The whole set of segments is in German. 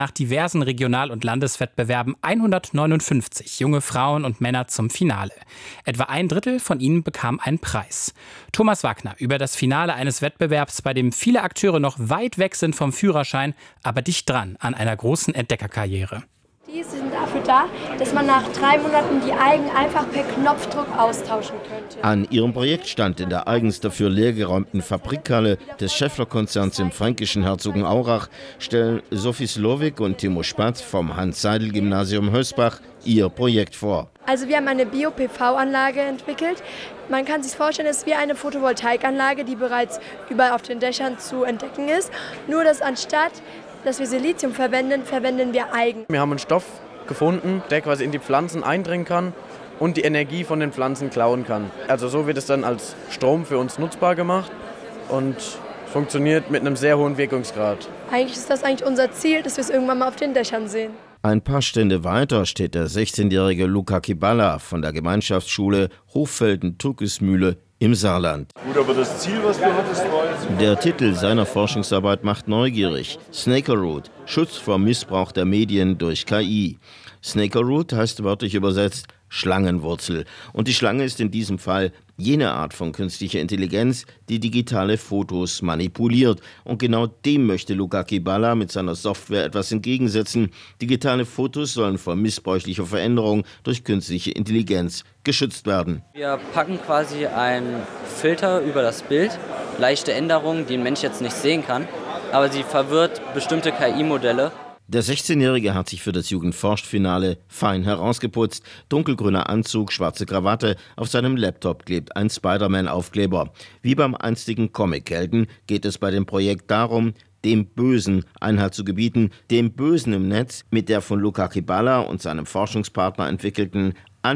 nach diversen Regional- und Landeswettbewerben 159 junge Frauen und Männer zum Finale. Etwa ein Drittel von ihnen bekam einen Preis. Thomas Wagner über das Finale eines Wettbewerbs, bei dem viele Akteure noch weit weg sind vom Führerschein, aber dicht dran an einer großen Entdeckerkarriere. Die sind dafür da, dass man nach 3 Monaten die Algen einfach per Knopfdruck austauschen könnte. An ihrem Projektstand in der eigens dafür leergeräumten Fabrikhalle des Schaeffler-Konzerns im fränkischen Herzogenaurach stellen Sophie Slowik und Timo Spatz vom Hans-Seidel-Gymnasium Hösbach ihr Projekt vor. Also wir haben eine Bio-PV-Anlage entwickelt. Man kann sich vorstellen, es ist wie eine Photovoltaikanlage, die bereits überall auf den Dächern zu entdecken ist. Nur dass anstatt dass wir Silizium verwenden, verwenden wir Algen. Wir haben einen Stoff gefunden, der quasi in die Pflanzen eindringen kann und die Energie von den Pflanzen klauen kann. Also so wird es dann als Strom für uns nutzbar gemacht und funktioniert mit einem sehr hohen Wirkungsgrad. Eigentlich ist das unser Ziel, dass wir es irgendwann mal auf den Dächern sehen. Ein paar Stände weiter steht der 16-jährige Luca Kiballa von der Gemeinschaftsschule Hochfelden-Türkismühle im Saarland. Gut, aber das Ziel, was du hattest, war jetzt... Der Titel seiner Forschungsarbeit macht neugierig. Snakerroot, Schutz vor Missbrauch der Medien durch KI. Snakerroot heißt wörtlich übersetzt Schlangenwurzel. Und die Schlange ist in diesem Fall jene Art von künstlicher Intelligenz, die digitale Fotos manipuliert. Und genau dem möchte Luca Kiballa mit seiner Software etwas entgegensetzen. Digitale Fotos sollen vor missbräuchlicher Veränderung durch künstliche Intelligenz geschützt werden. Wir packen quasi einen Filter über das Bild, leichte Änderungen, die ein Mensch jetzt nicht sehen kann, aber sie verwirrt bestimmte KI-Modelle. Der 16-Jährige hat sich für das Jugendforscht-Finale fein herausgeputzt. Dunkelgrüner Anzug, schwarze Krawatte, auf seinem Laptop klebt ein Spider-Man-Aufkleber. Wie beim einstigen Comic-Helden geht es bei dem Projekt darum, dem Bösen Einhalt zu gebieten, dem Bösen im Netz mit der von Luca Kiballa und seinem Forschungspartner entwickelten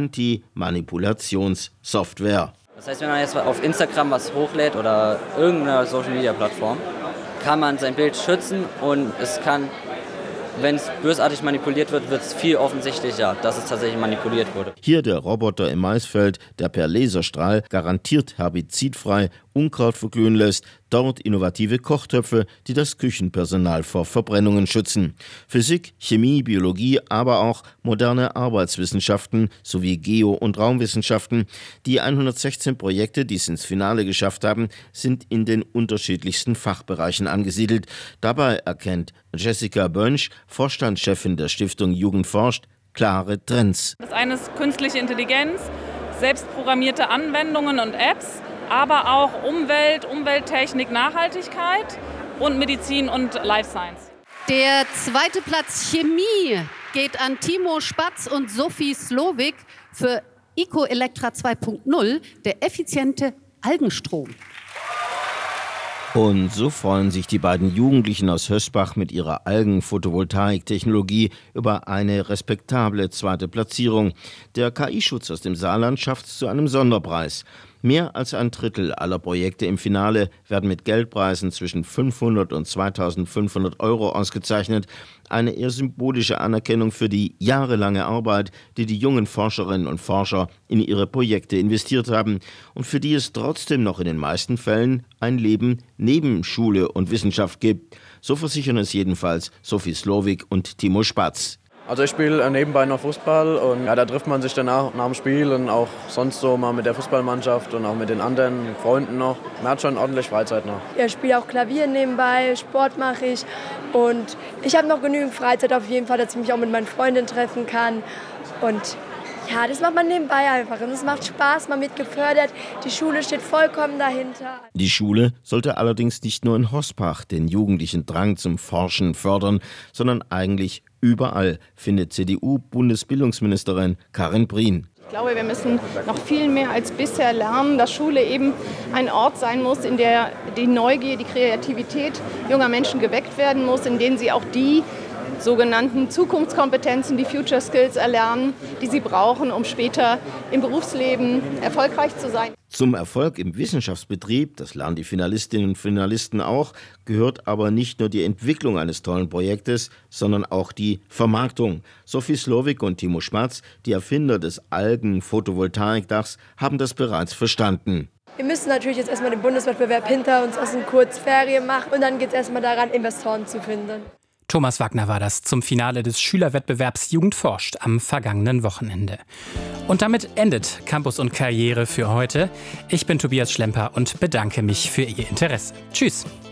Anti-Manipulations-Software. Das heißt, wenn man jetzt auf Instagram was hochlädt oder irgendeiner Social-Media-Plattform, kann man sein Bild schützen und es kann, wenn es bösartig manipuliert wird, wird es viel offensichtlicher, dass es tatsächlich manipuliert wurde. Hier der Roboter im Maisfeld, der per Laserstrahl garantiert herbizidfrei Unkraut verglühen lässt, dort innovative Kochtöpfe, die das Küchenpersonal vor Verbrennungen schützen. Physik, Chemie, Biologie, aber auch moderne Arbeitswissenschaften sowie Geo- und Raumwissenschaften. Die 116 Projekte, die es ins Finale geschafft haben, sind in den unterschiedlichsten Fachbereichen angesiedelt. Dabei erkennt Jessica Bönsch, Vorstandschefin der Stiftung Jugend forscht, klare Trends. Das eine ist künstliche Intelligenz, selbstprogrammierte Anwendungen und Apps, aber auch Umwelttechnik, Nachhaltigkeit und Medizin und Life Science. Der zweite Platz Chemie geht an Timo Spatz und Sophie Slowik für Eco-Elektra 2.0, der effiziente Algenstrom. Und so freuen sich die beiden Jugendlichen aus Hösbach mit ihrer Algen-Photovoltaik-Technologie über eine respektable zweite Platzierung. Der KI-Schutz aus dem Saarland schafft es zu einem Sonderpreis. Mehr als ein Drittel aller Projekte im Finale werden mit Geldpreisen zwischen 500 und 2.500 Euro ausgezeichnet. Eine eher symbolische Anerkennung für die jahrelange Arbeit, die die jungen Forscherinnen und Forscher in ihre Projekte investiert haben und für die es trotzdem noch in den meisten Fällen ein Leben neben Schule und Wissenschaft gibt. So versichern es jedenfalls Sophie Slowik und Timo Spatz. Also ich spiele nebenbei noch Fußball und da trifft man sich danach nach dem Spiel und auch sonst so mal mit der Fußballmannschaft und auch mit den anderen Freunden noch. Man hat schon ordentlich Freizeit noch. Ich spiele auch Klavier nebenbei, Sport mache ich und ich habe noch genügend Freizeit auf jeden Fall, dass ich mich auch mit meinen Freundinnen treffen kann und ja, das macht man nebenbei einfach und es macht Spaß, man wird gefördert, die Schule steht vollkommen dahinter. Die Schule sollte allerdings nicht nur in Hospach den jugendlichen Drang zum Forschen fördern, sondern eigentlich überall, findet CDU-Bundesbildungsministerin Karin Prien. Ich glaube, wir müssen noch viel mehr als bisher lernen, dass Schule eben ein Ort sein muss, in der die Neugier, die Kreativität junger Menschen geweckt werden muss, in denen sie auch die sogenannten Zukunftskompetenzen, die Future Skills erlernen, die sie brauchen, um später im Berufsleben erfolgreich zu sein. Zum Erfolg im Wissenschaftsbetrieb, das lernen die Finalistinnen und Finalisten auch, gehört aber nicht nur die Entwicklung eines tollen Projektes, sondern auch die Vermarktung. Sophie Slowik und Timo Spatz, die Erfinder des Algen-Photovoltaikdachs, haben das bereits verstanden. Wir müssen natürlich jetzt erstmal den Bundeswettbewerb hinter uns aus den Kurzferien machen und dann geht es erstmal daran, Investoren zu finden. Thomas Wagner war das zum Finale des Schülerwettbewerbs Jugend forscht am vergangenen Wochenende. Und damit endet Campus und Karriere für heute. Ich bin Tobias Schlemper und bedanke mich für Ihr Interesse. Tschüss.